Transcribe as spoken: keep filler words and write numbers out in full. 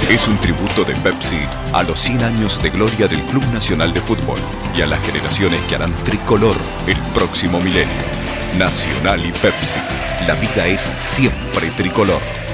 Es un tributo de Pepsi a los cien años de gloria del Club Nacional de Fútbol y a las generaciones que harán tricolor el próximo milenio. Nacional y Pepsi. La vida es siempre tricolor.